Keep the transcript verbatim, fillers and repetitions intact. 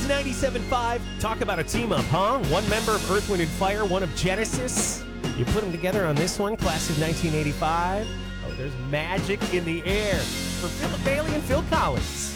Kicks ninety-seven point five. Talk about a team up, huh? One member of Earth, Wind, and Fire, one of Genesis. You put them together on this one, class of nineteen eighty-five. Oh, there's magic in the air. For Philip Bailey and Phil Collins.